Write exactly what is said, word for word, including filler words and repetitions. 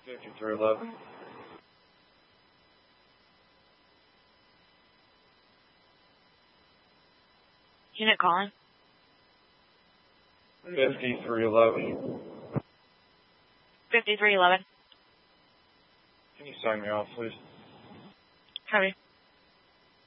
fifty-three eleven. Unit calling. fifty-three eleven. fifty-three eleven. Can you sign me off, please? Copy.